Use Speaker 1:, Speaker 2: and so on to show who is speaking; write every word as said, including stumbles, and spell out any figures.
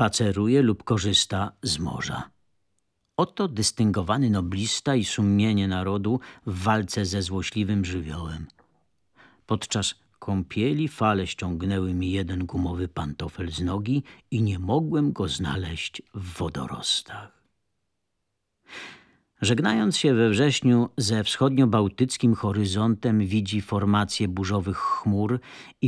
Speaker 1: spaceruje lub korzysta z morza. Oto dystyngowany noblista i sumienie narodu w walce ze złośliwym żywiołem. Podczas kąpieli fale ściągnęły mi jeden gumowy pantofel z nogi i nie mogłem go znaleźć w wodorostach. Żegnając się we wrześniu ze wschodnio-bałtyckim horyzontem, widzi formację burzowych chmur i